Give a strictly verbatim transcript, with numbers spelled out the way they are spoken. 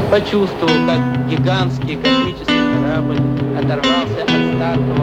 Почувствовал, как гигантский космический корабль оторвался от старта